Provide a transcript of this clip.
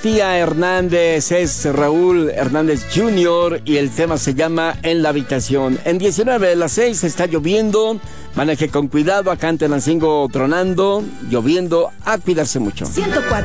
Sofía Hernández, es Raúl Hernández Jr. y el tema se llama En la habitación. En 19 de las 6 está lloviendo, maneje con cuidado, acá en Tenancingo tronando, lloviendo, a cuidarse mucho. 104.